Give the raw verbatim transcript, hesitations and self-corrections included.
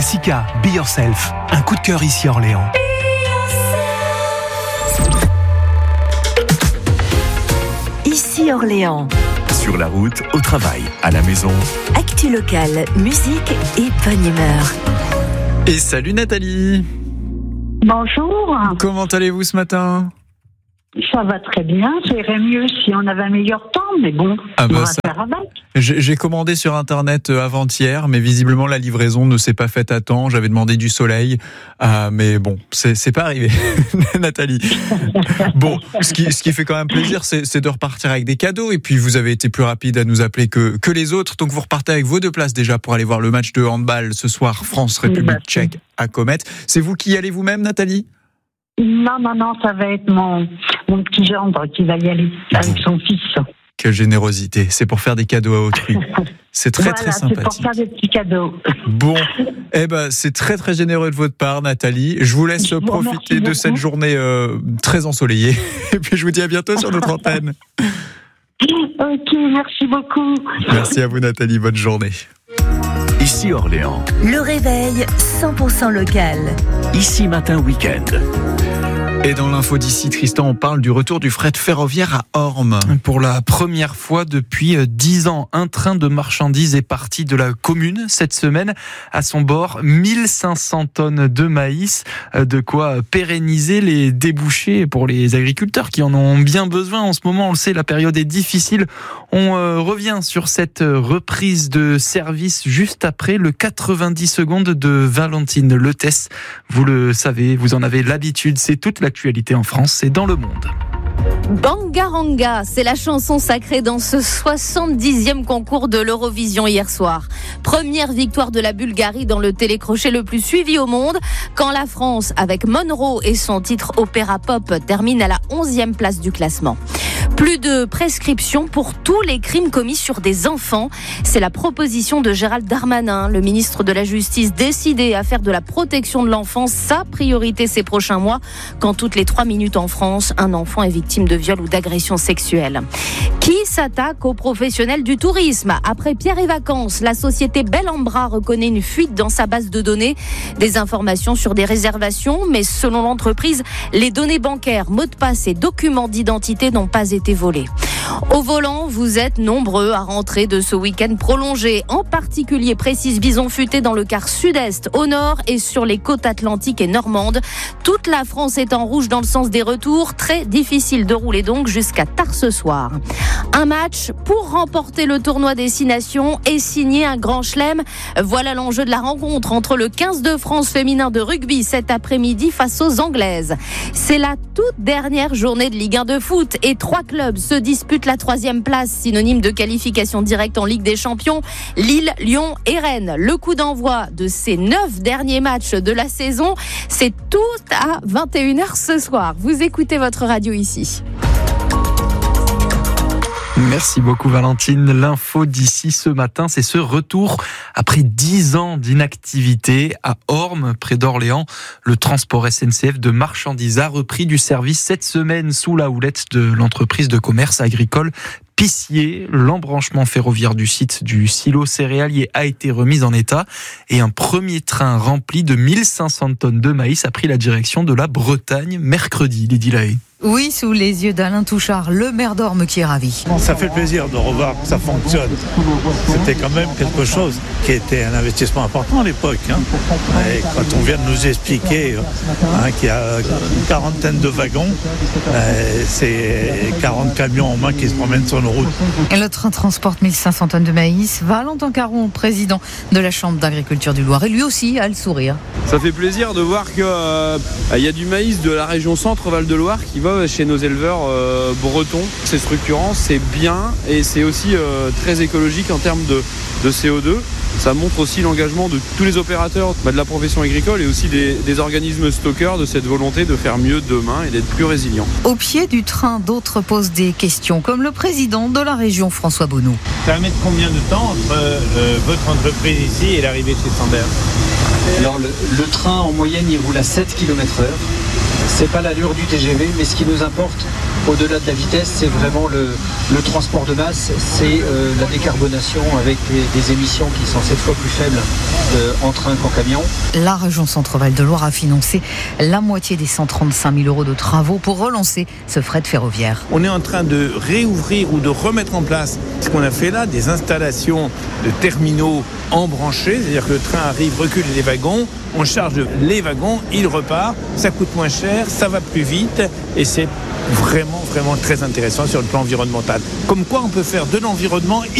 Sika, Be Yourself, un coup de cœur ici à Orléans. Ici Orléans. Sur la route, au travail, à la maison. Actu locale, musique et bonne humeur. Et salut Nathalie. Bonjour. Comment allez-vous ce matin ? Ça va très bien, ça irait mieux si on avait un meilleur temps, mais bon, ah bah on va ça... faire avec. J'ai, j'ai commandé sur internet avant-hier, mais visiblement la livraison ne s'est pas faite à temps. J'avais demandé du soleil, euh, mais bon, c'est, c'est pas arrivé, Nathalie. Bon, ce qui, ce qui fait quand même plaisir, c'est, c'est de repartir avec des cadeaux. Et puis vous avez été plus rapide à nous appeler que, que les autres, donc vous repartez avec vos deux places déjà pour aller voir le match de handball ce soir, France-République tchèque à Comet. C'est vous qui y allez vous-même, Nathalie ? Non, non, non, ça va être mon, mon petit gendre qui va y aller avec son fils. Quelle générosité, c'est pour faire des cadeaux à autrui. C'est très, voilà, très sympathique. c'est pour faire des petits cadeaux. Bon, eh ben, c'est très, très généreux de votre part, Nathalie. Je vous laisse je vous profiter de cette journée euh, très ensoleillée. Et puis, je vous dis à bientôt sur notre antenne. Ok, merci beaucoup. Merci à vous, Nathalie. Bonne journée. Ici Orléans. Le réveil cent pour cent local. Ici Matin Week-end. Et dans l'info d'ici, Tristan, on parle du retour du fret ferroviaire à Ormes. Pour la première fois depuis dix ans, un train de marchandises est parti de la commune cette semaine. À son bord, mille cinq cents tonnes de maïs, de quoi pérenniser les débouchés pour les agriculteurs qui en ont bien besoin. En ce moment, on le sait, la période est difficile. On revient sur cette reprise de service juste après le quatre-vingt-dix secondes de Valentine Lettès. Vous le savez, vous en avez l'habitude, c'est toute la L'actualité en France et dans le monde. Bangaranga, c'est la chanson sacrée dans ce soixante-dixième concours de l'Eurovision hier soir. Première victoire de la Bulgarie dans le télécrochet le plus suivi au monde, quand la France, avec Monroe et son titre opéra pop, termine à la onzième place du classement. Plus de prescription pour tous les crimes commis sur des enfants. C'est la proposition de Gérald Darmanin, le ministre de la Justice, décidé à faire de la protection de l'enfance sa priorité ces prochains mois, quand toutes les trois minutes en France, un enfant est victime de viol ou d'agression sexuelle. Qui s'attaque aux professionnels du tourisme ? Après Pierre et Vacances, la société Bel en Bras reconnaît une fuite dans sa base de données. Des informations sur des réservations, mais selon l'entreprise, les données bancaires, mots de passe et documents d'identité n'ont pas été volés. Au volant, vous êtes nombreux à rentrer de ce week-end prolongé. En particulier, précise Bison Futé dans le quart sud-est, au nord et sur les côtes atlantiques et normandes. Toute la France est en rouge dans le sens des retours. Très difficile de rouler donc jusqu'à tard ce soir. Un match pour remporter le tournoi des Six Nations et signer un grand chelem. Voilà l'enjeu de la rencontre entre le quinze de France féminin de rugby cet après-midi face aux Anglaises. C'est la toute dernière journée de Ligue un de foot et trois clubs se disputent la troisième place, synonyme de qualification directe en Ligue des Champions. Lille, Lyon et Rennes. Le coup d'envoi de ces neuf derniers matchs de la saison, c'est tout à vingt et une heures ce soir. Vous écoutez votre radio ici. Merci beaucoup Valentine. L'info d'ici ce matin, c'est ce retour après dix ans d'inactivité à Ormes, près d'Orléans. Le transport S N C F de marchandises a repris du service cette semaine sous la houlette de l'entreprise de commerce agricole Pissier. L'embranchement ferroviaire du site du silo céréalier a été remis en état et un premier train rempli de mille cinq cents tonnes de maïs a pris la direction de la Bretagne mercredi. Lydie Lahaye. Oui, sous les yeux d'Alain Touchard, le maire d'Ormes qui est ravi. Ça fait plaisir de revoir que ça fonctionne. C'était quand même quelque chose qui était un investissement important à l'époque. Hein. Et quand on vient de nous expliquer hein, qu'il y a une quarantaine de wagons, euh, c'est quarante camions en main qui se promènent sur nos routes. Et le train transporte mille cinq cents tonnes de maïs. Valentin Caron, président de la Chambre d'agriculture du Loiret, lui aussi a le sourire. Ça fait plaisir de voir qu'il euh, y a du maïs de la région Centre-Val de Loire qui va chez nos éleveurs euh, bretons. C'est structurant, c'est bien et c'est aussi euh, très écologique en termes de, de C O deux. Ça montre aussi l'engagement de tous les opérateurs bah, de la profession agricole et aussi des, des organismes stockeurs de cette volonté de faire mieux demain et d'être plus résilients. Au pied du train, d'autres posent des questions, comme le président de la région, François Bonneau. Ça va mettre combien de temps entre euh, votre entreprise ici et l'arrivée chez Sander ? Alors le, le train en moyenne il roule à sept kilomètres heure. C'est pas l'allure du T G V, mais ce qui nous importe, au-delà de la vitesse, c'est vraiment le, le transport de masse, c'est euh, la décarbonation avec des, des émissions qui sont sept fois plus faibles euh, en train qu'en camion. La région Centre-Val de Loire a financé la moitié des cent trente-cinq mille euros de travaux pour relancer ce fret ferroviaire. On est en train de réouvrir ou de remettre en place ce qu'on a fait là, des installations de terminaux embranchés, c'est-à-dire que le train arrive, recule les wagons, on charge les wagons, il repart, ça coûte moins cher, ça va plus vite et c'est vraiment, vraiment très intéressant sur le plan environnemental. Comme quoi on peut faire de l'environnement